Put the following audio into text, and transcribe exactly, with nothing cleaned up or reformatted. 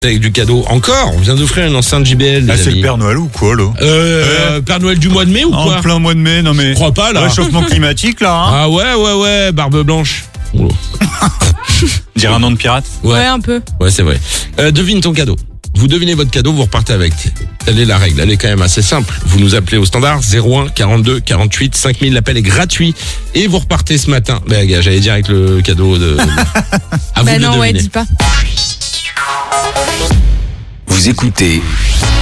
Avec du cadeau encore, on vient d'offrir une enceinte J B L. Ah, c'est amis. le Père Noël ou quoi, là? Euh, ouais. Père Noël du mois de mai ou quoi? En plein mois de mai, non mais. Je crois pas là. Réchauffement climatique là, hein? Ah ouais, ouais, ouais, barbe blanche. Oh. Dire un nom de pirate? Ouais, Ouais, un peu. ouais, c'est vrai. Euh, devine ton cadeau. Vous devinez votre cadeau, vous repartez avec. Telle est la règle, elle est quand même assez simple. Vous nous appelez au standard zéro un quarante-deux quarante-huit cinq mille, l'appel est gratuit et vous repartez ce matin. Ben gars, j'allais dire avec le cadeau de. À vous Bah de non, ouais, deviner. dis pas. Vous écoutez